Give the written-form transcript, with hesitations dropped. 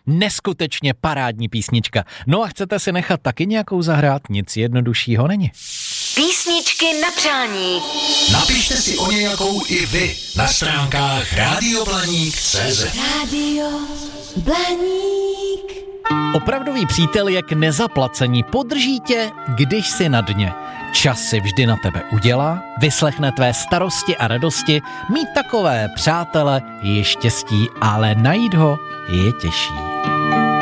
Neskutečně parádní písnička. No a chcete si nechat taky nějakou zahrát? Nic jednoduššího není. Písničky na přání. Napište si o nějakou i vy na stránkách radioblaník.cz. Radio Blaník. Opravdový přítel je k nezaplacení, podrží tě, když si na dně. Čas si vždy na tebe udělá, vyslechne tvé starosti a radosti, mít takové přátele je štěstí, ale najít ho je těžší.